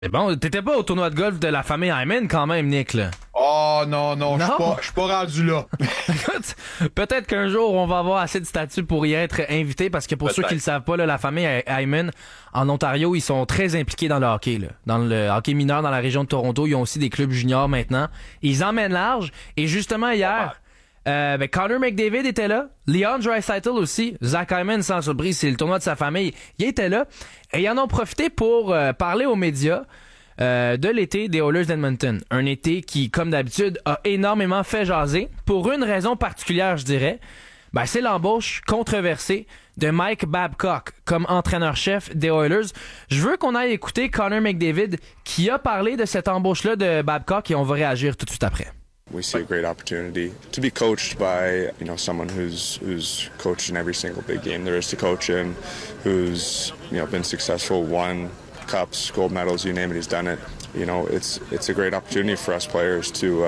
Mais bon, t'étais pas au tournoi de golf de la famille Hyman quand même, Nick, là. Oh non, non, Non? je suis pas rendu là. Écoute, peut-être qu'un jour, on va avoir assez de statuts pour y être invité, parce que pour ceux qui le savent pas, là, la famille Hyman, en Ontario, ils sont très impliqués dans le hockey, là. Dans le hockey mineur dans la région de Toronto. Ils ont aussi des clubs juniors maintenant. Ils emmènent large. Et justement, hier, Connor McDavid était là. Leon Draisaitl aussi. Zach Hyman, sans surprise, c'est le tournoi de sa famille. Il était là. Et ils en ont profité pour parler aux médias de l'été des Oilers d'Edmonton. Un été qui, comme d'habitude, a énormément fait jaser. Pour une raison particulière, je dirais. Ben, c'est l'embauche controversée de Mike Babcock comme entraîneur-chef des Oilers. Je veux qu'on aille écouter Connor McDavid qui a parlé de cette embauche-là de Babcock et on va réagir tout de suite après. We see a great opportunity to be coached by, someone who's coached in every single big game there is to coach in, who's, been successful, won cups, gold medals, you name it, he's done it. It's a great opportunity for us players to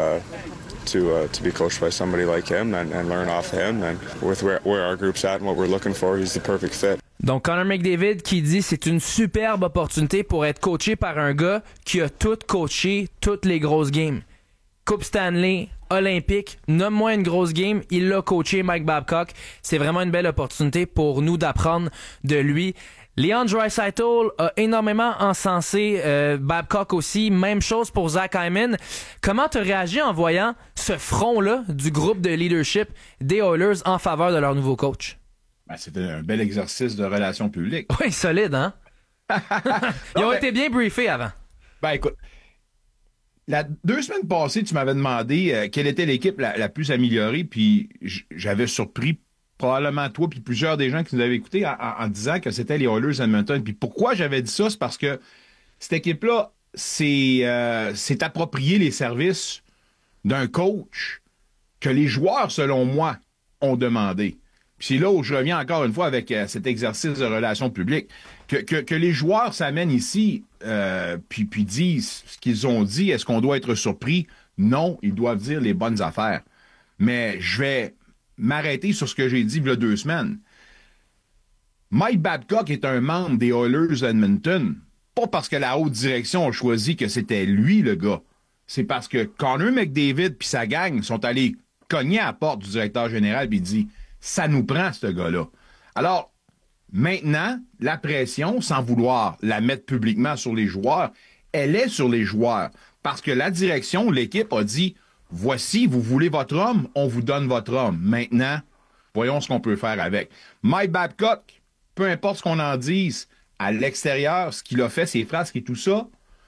be coached by somebody like him and learn off him. And with where our group's at and what we're looking for, he's the perfect fit. Donc Connor McDavid qui dit c'est une superbe opportunité pour être coaché par un gars qui a tout coaché toutes les grosses games. Coupe Stanley, Olympique, nomme-moi une grosse game, il l'a coaché Mike Babcock. C'est vraiment une belle opportunité pour nous d'apprendre de lui. Leon Draisaitl a énormément encensé Babcock aussi. Même chose pour Zach Hyman. Comment tu as réagi en voyant ce front-là du groupe de leadership des Oilers en faveur de leur nouveau coach? Ben, c'était un bel exercice de relations publiques. Oui, solide, hein? Ils ont été bien briefés avant. Ben écoute, 2 semaines passées, tu m'avais demandé quelle était l'équipe la plus améliorée, puis j'avais surpris probablement toi puis plusieurs des gens qui nous avaient écoutés en disant que c'était les Oilers Edmonton. Puis pourquoi j'avais dit ça? C'est parce que cette équipe-là s'est approprié les services d'un coach que les joueurs, selon moi, ont demandé. Puis c'est là où je reviens encore une fois avec cet exercice de relations publiques. Que les joueurs s'amènent ici puis disent ce qu'ils ont dit. Est-ce qu'on doit être surpris? Non, ils doivent dire les bonnes affaires. Mais je vais m'arrêter sur ce que j'ai dit il y a 2 semaines. Mike Babcock est un membre des Oilers Edmonton, pas parce que la haute direction a choisi que c'était lui le gars. C'est parce que Connor McDavid puis sa gang sont allés cogner à la porte du directeur général puis dit « ça nous prend ce gars-là ». Alors, maintenant, la pression, sans vouloir la mettre publiquement sur les joueurs, elle est sur les joueurs. Parce que la direction, l'équipe a dit « voici, vous voulez votre homme, on vous donne votre homme. Maintenant, voyons ce qu'on peut faire avec. » Mike Babcock, peu importe ce qu'on en dise, à l'extérieur, ce qu'il a fait, ses phrases et tout ça,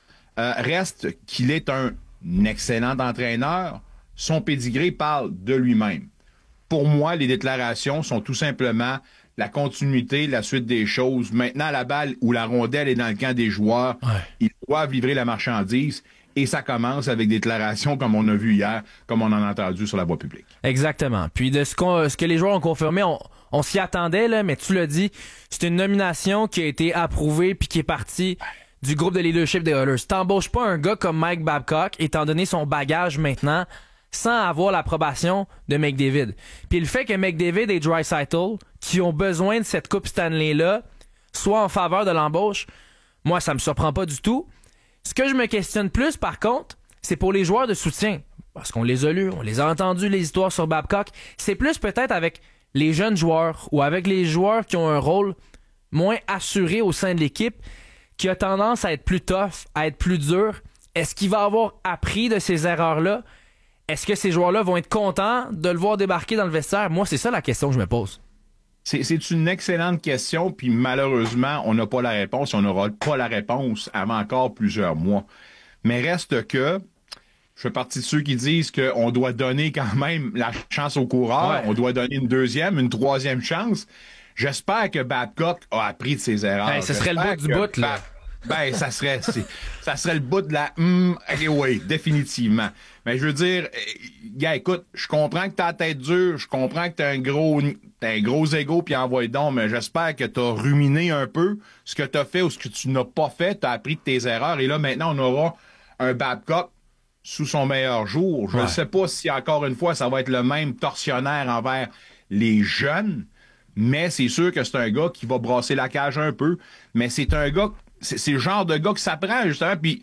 reste qu'il est un excellent entraîneur. Son pédigré parle de lui-même. Pour moi, les déclarations sont tout simplement la continuité, la suite des choses. Maintenant, la balle ou la rondelle est dans le camp des joueurs. Ouais. Ils doivent livrer la marchandise. Et ça commence avec des déclarations comme on a vu hier, comme on en a entendu sur la voie publique. Exactement. Puis de ce que les joueurs ont confirmé, on s'y attendait, là, mais tu l'as dit, c'est une nomination qui a été approuvée puis qui est partie du groupe de leadership des Oilers. T'embauches pas un gars comme Mike Babcock, étant donné son bagage maintenant, sans avoir l'approbation de McDavid. Puis le fait que McDavid et Draisaitl, qui ont besoin de cette Coupe Stanley-là, soient en faveur de l'embauche, moi, ça me surprend pas du tout. Ce que je me questionne plus, par contre, c'est pour les joueurs de soutien. Parce qu'on les a lus, on les a entendus, les histoires sur Babcock. C'est plus peut-être avec les jeunes joueurs ou avec les joueurs qui ont un rôle moins assuré au sein de l'équipe, qui a tendance à être plus tough, à être plus dur. Est-ce qu'il va avoir appris de ces erreurs-là? Est-ce que ces joueurs-là vont être contents de le voir débarquer dans le vestiaire? Moi, c'est ça la question que je me pose. C'est une excellente question, puis malheureusement, on n'a pas la réponse. On n'aura pas la réponse avant encore plusieurs mois. Mais reste que, je fais partie de ceux qui disent qu'on doit donner quand même la chance aux coureurs. Ouais. On doit donner une deuxième, une troisième chance. J'espère que Babcock a appris de ses erreurs. Ben, ce serait le bout du bout, là. Ça serait le bout de la oui, définitivement. Mais je veux dire, gars, écoute, je comprends que t'as la tête dure, je comprends que t'as un gros ego puis envoie donc, mais j'espère que t'as ruminé un peu ce que t'as fait ou ce que tu n'as pas fait, t'as appris de tes erreurs, et là, maintenant, on aura un Babcock sous son meilleur jour. Je ne sais pas si, encore une fois, ça va être le même tortionnaire envers les jeunes, mais c'est sûr que c'est un gars qui va brasser la cage un peu, mais c'est un gars, c'est le genre de gars que ça prend, justement. Puis